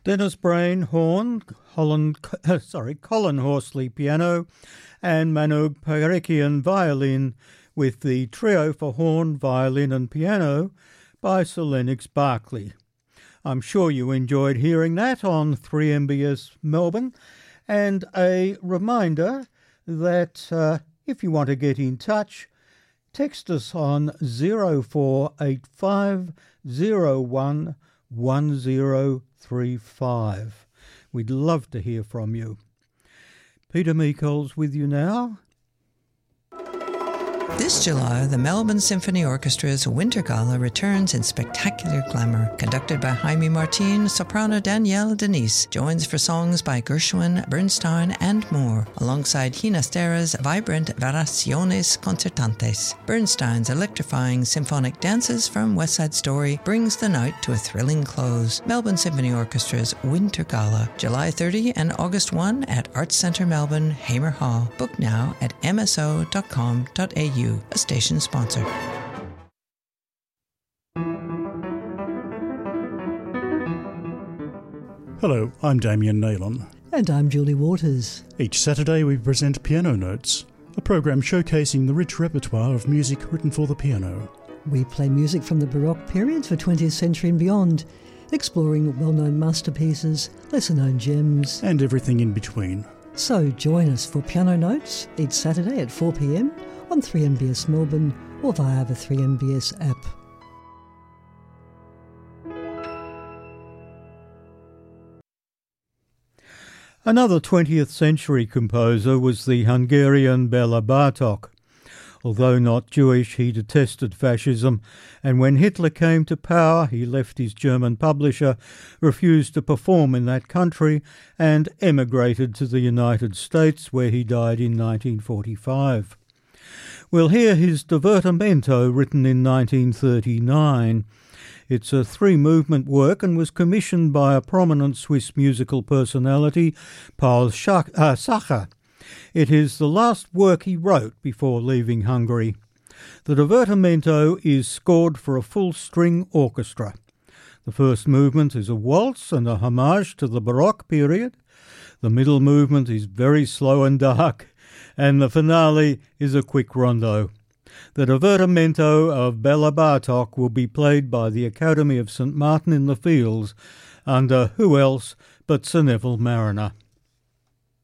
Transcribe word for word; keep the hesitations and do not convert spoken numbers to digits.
Dennis Brain, horn, Holland, sorry, Colin Horsley, piano, and Manu Parekian, violin, with the trio for horn, violin and piano by Sir Lennox Berkeley. I'm sure you enjoyed hearing that on three M B S Melbourne, and a reminder that uh, if you want to get in touch, text us on zero four eight five zero one one zero three five. We'd love to hear from you. Peter Meikles with you now. This July, the Melbourne Symphony Orchestra's Winter Gala returns in spectacular glamour. Conducted by Jaime Martin, soprano Danielle Denise joins for songs by Gershwin, Bernstein, and more, alongside Ginastera's vibrant Variaciones Concertantes. Bernstein's electrifying symphonic dances from West Side Story brings the night to a thrilling close. Melbourne Symphony Orchestra's Winter Gala, July thirtieth and August first at Arts Centre Melbourne, Hamer Hall. Book now at m s o dot com dot a u. A station sponsor. Hello, I'm Damien Naylon. And I'm Julie Waters. Each Saturday we present Piano Notes, a program showcasing the rich repertoire of music written for the piano. We play music from the Baroque period for twentieth century and beyond, exploring well-known masterpieces, lesser-known gems, and everything in between. So join us for Piano Notes each Saturday at four p m on three M B S Melbourne or via the three M B S app. Another twentieth century composer was the Hungarian Bela Bartok. Although not Jewish, he detested fascism, and when Hitler came to power, he left his German publisher, refused to perform in that country, and emigrated to the United States, where he died in nineteen forty-five. We'll hear his Divertimento, written in nineteen thirty-nine. It's a three-movement work and was commissioned by a prominent Swiss musical personality, Paul Sacher. It is the last work he wrote before leaving Hungary. The Divertimento is scored for a full-string orchestra. The first movement is a waltz and a homage to the Baroque period. The middle movement is very slow and dark, and the finale is a quick rondo. The Divertimento of Bela Bartok will be played by the Academy of Saint Martin in the Fields under who else but Sir Neville Marriner.